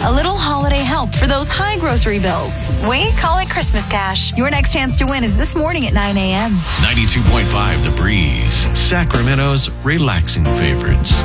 A little holiday help for those high grocery bills. We call it Christmas cash. Your next chance to win is this morning at 9 a.m. 92.5 The Breeze, Sacramento's relaxing favorites.